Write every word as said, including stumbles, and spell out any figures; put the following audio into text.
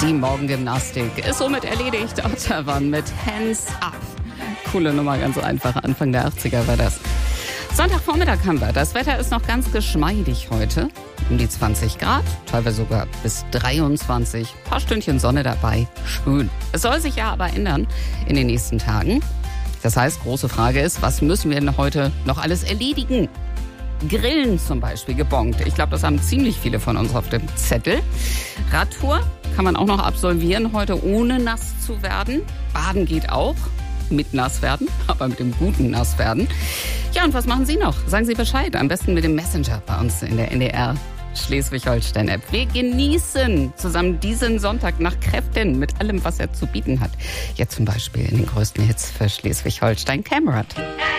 Die Morgengymnastik ist somit erledigt. Otterwan mit Hands Up. Coole Nummer, ganz einfach. Anfang der achtziger war das. Sonntagvormittag haben wir. Das Wetter ist noch ganz geschmeidig heute. Um die zwanzig Grad, teilweise sogar bis dreiundzwanzig. Ein paar Stündchen Sonne dabei. Schön. Es soll sich ja aber ändern in den nächsten Tagen. Das heißt, große Frage ist, was müssen wir denn heute noch alles erledigen? Grillen zum Beispiel, gebongt. Ich glaube, das haben ziemlich viele von uns auf dem Zettel. Radtour kann man auch noch absolvieren heute, ohne nass zu werden. Baden geht auch. Mit nass werden, aber mit dem guten nass werden. Ja, und was machen Sie noch? Sagen Sie Bescheid. Am besten mit dem Messenger bei uns in der N D R Schleswig-Holstein-App. Wir genießen zusammen diesen Sonntag nach Kräften mit allem, was er zu bieten hat. Jetzt zum Beispiel in den größten Hits für Schleswig-Holstein, Kamerad.